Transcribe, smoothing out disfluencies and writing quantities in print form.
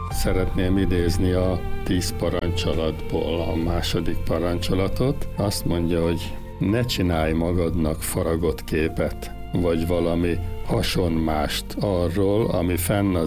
Szeretném idézni a 10 parancsolatból a második parancsolatot. Azt mondja, hogy ne csinálj magadnak faragott képet, vagy valami hasonmást arról, ami fenn az